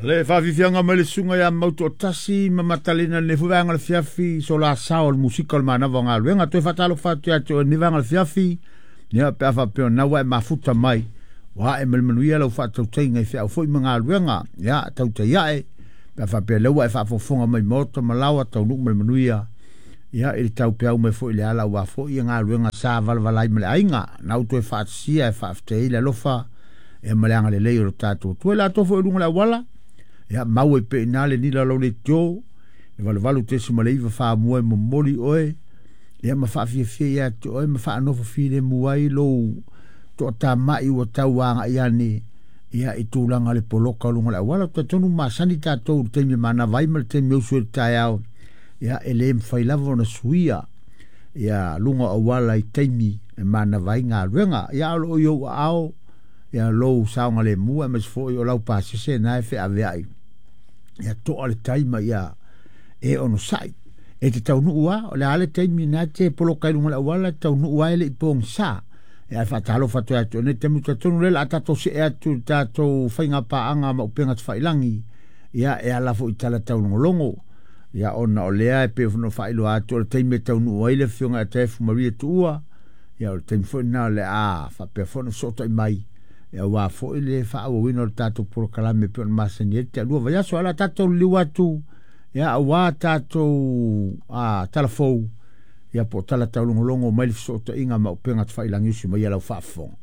Le whawhiwhianga ma le sunga ia mautu o tasi ma matalina ne fuwanga le fiafi so la sao le musika le mana wanga luenga toi whatalo whatu atu o niwanga le fiafi nia pe awha peo nawa e mafuta mai wa e malmanuia lau whatau teinga i whiau fwoi mga luenga ia tau te iae pe awha peo lewa e whafofonga mai moto malawa tau nuk malmanuia ia ili tau pe au me fwoi le ala wa fwoi ngā luenga sa valvalai male ainga nau toi whaatsia e whaaftei le lofa e maleanga le leo tato tue la tofo e lunga la wala ya mau e pe inale ni la lo le jo e valu te si maleiva fa moe mo moli oe ya ma fa fie ya to e ma fa no fi le muai lo to ta mai o ta wanga ya ni ya i tu langa le poloka lunga la wala to tonu ma sanita to te mi mana vai mal te mi usu ta ya ele fai lava na suia ya lunga o wala i te mi e mana vai nga renga ya lo yo ao ya lo saunga le mua mas foi o lau pasi se na fe aveai ya to ale taima ya e ono sai e te tau nuua o le ale taimi na te polo kai lunga la wala tau nuua ele i pong sa ya fa talo fa to atu ne te muta tonu le la tato se e atu tato whainga pa anga ma upenga te whailangi ya e ala fo i tala tau longo ya ona o lea e pe funo whailo atu o le taimi tau nuua ile fionga e tefu maria tuua ya o le taimi fo na le a fa pe fono soto i mai ya wa fo ile fa o wino tato por kalame pe masaniete lu va so ala tato liwatu ya wa tato talafo ya po tala tau longo mai so to inga ma penga fa ilangi su mai ala fa fo